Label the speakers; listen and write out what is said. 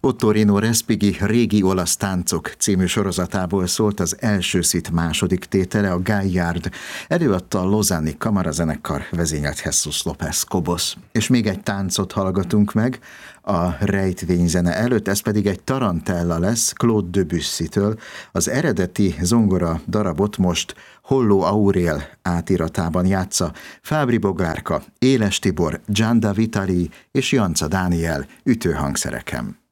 Speaker 1: Ottorino Respighi Régi olasz táncok című sorozatából szólt az első szit második tétele, a Gaillard. Előadta a Lausanne-i kamarazenekar, vezényelt Jesus López Cobos. És még egy táncot hallgatunk meg a rejtvényzene előtt, ez pedig egy tarantella lesz Claude Debussy-től. Az eredeti zongora darabot most Holló Aurél átiratában játsza Fábri Bogárka, Éles Tibor, Gianda Vitali és Janca Dániel ütőhangszereken.